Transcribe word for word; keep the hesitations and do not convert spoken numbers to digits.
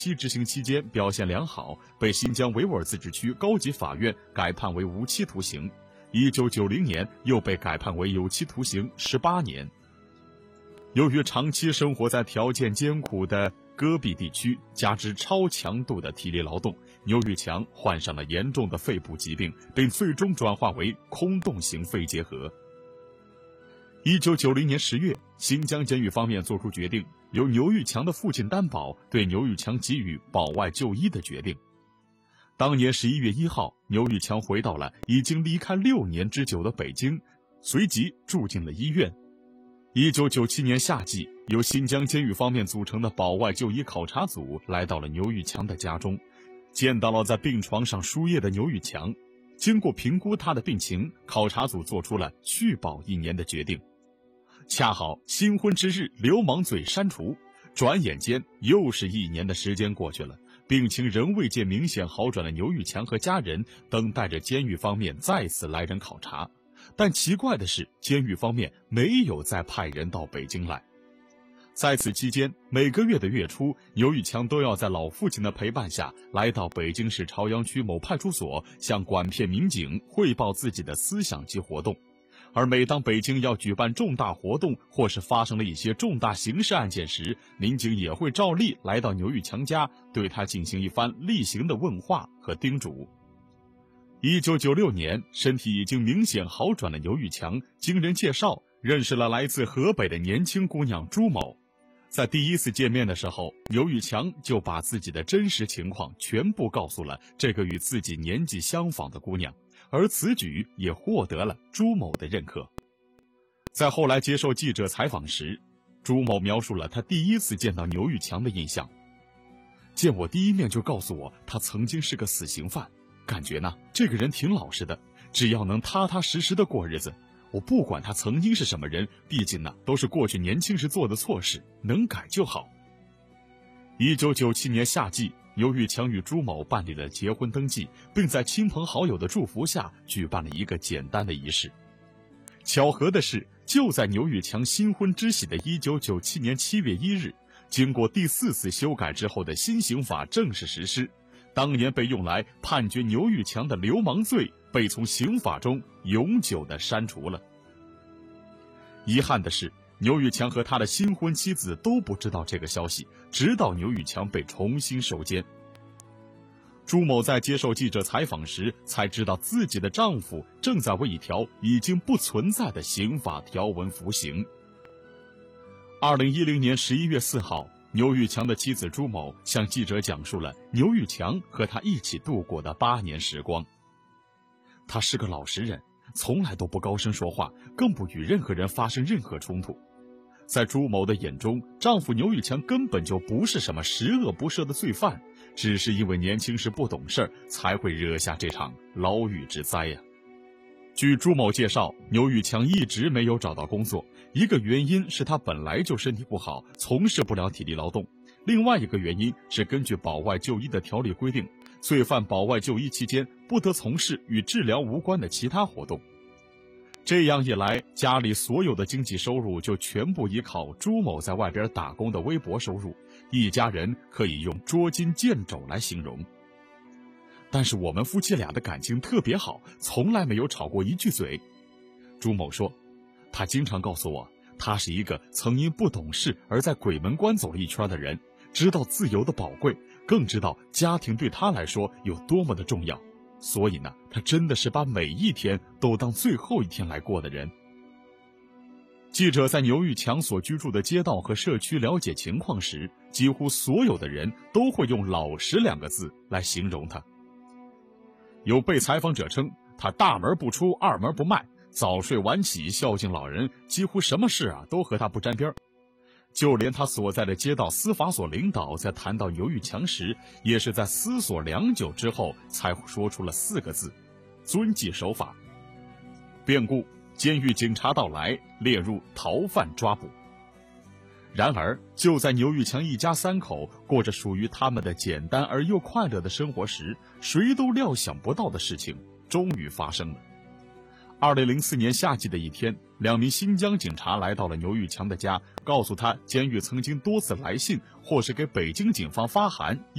期执行期间表现良好，被新疆维吾尔自治区高级法院改判为无期徒刑。一九九零年又被改判为有期徒刑十八年。由于长期生活在条件艰苦的戈壁地区，加之超强度的体力劳动，牛玉强患上了严重的肺部疾病，并最终转化为空洞型肺结核。一九九零年十月，新疆监狱方面作出决定，由牛玉强的父亲担保对牛玉强给予保外就医的决定。当年十一月一号，牛玉强回到了已经离开六年之久的北京，随即住进了医院。一九九七年夏季，由新疆监狱方面组成的保外就医考察组来到了牛玉强的家中，见到了在病床上输液的牛玉强。经过评估他的病情，考察组做出了续保一年的决定。恰好新婚之日，流氓罪删除，转眼间又是一年的时间过去了，病情仍未见明显好转的牛玉强和家人等待着监狱方面再次来人考察。但奇怪的是，监狱方面没有再派人到北京来。在此期间，每个月的月初，牛玉强都要在老父亲的陪伴下来到北京市朝阳区某派出所，向管片民警汇报自己的思想及活动。而每当北京要举办重大活动，或是发生了一些重大刑事案件时，民警也会照例来到牛玉强家，对他进行一番例行的问话和叮嘱。一九九六年，身体已经明显好转的牛玉强经人介绍认识了来自河北的年轻姑娘朱某。在第一次见面的时候，牛玉强就把自己的真实情况全部告诉了这个与自己年纪相仿的姑娘，而此举也获得了朱某的认可。在后来接受记者采访时，朱某描述了他第一次见到牛玉强的印象。见我第一面就告诉我他曾经是个死刑犯，感觉呢，这个人挺老实的，只要能踏踏实实的过日子，我不管他曾经是什么人，毕竟呢都是过去年轻时做的错事，能改就好。一九九七年夏季，牛玉强与朱某办理了结婚登记，并在亲朋好友的祝福下举办了一个简单的仪式。巧合的是，就在牛玉强新婚之喜的一九九七年七月一日，经过第四次修改之后的新刑法正式实施，当年被用来判决牛玉强的流氓罪被从刑法中永久地删除了。遗憾的是，牛玉强和他的新婚妻子都不知道这个消息，直到牛玉强被重新收监。朱某在接受记者采访时才知道，自己的丈夫正在为一条已经不存在的刑法条文服刑。二零一零年十一月四号，牛玉强的妻子朱某向记者讲述了牛玉强和他一起度过的八年时光。他是个老实人，从来都不高声说话，更不与任何人发生任何冲突。在朱某的眼中，丈夫牛玉强根本就不是什么十恶不赦的罪犯，只是因为年轻时不懂事，才会惹下这场牢狱之灾呀。据朱某介绍，牛玉强一直没有找到工作，一个原因是他本来就身体不好，从事不了体力劳动；另外一个原因是根据保外就医的条例规定，罪犯保外就医期间不得从事与治疗无关的其他活动。这样一来，家里所有的经济收入就全部依靠朱某在外边打工的微薄收入，一家人可以用捉襟见肘来形容。但是我们夫妻俩的感情特别好，从来没有吵过一句嘴。朱某说，他经常告诉我，他是一个曾因不懂事而在鬼门关走了一圈的人，知道自由的宝贵，更知道家庭对他来说有多么的重要。所以呢，他真的是把每一天都当最后一天来过的人。记者在牛玉强所居住的街道和社区了解情况时，几乎所有的人都会用老实两个字来形容他。有被采访者称，他大门不出，二门不迈，早睡晚起，孝敬老人，几乎什么事啊都和他不沾边。就连他所在的街道司法所领导在谈到牛玉强时，也是在思索良久之后才说出了四个字：遵纪守法。变故，监狱警察到来，列入逃犯抓捕。然而，就在牛玉强一家三口过着属于他们的简单而又快乐的生活时，谁都料想不到的事情终于发生了。二零零四年夏季的一天，两名新疆警察来到了牛玉强的家，告诉他监狱曾经多次来信或是给北京警方发函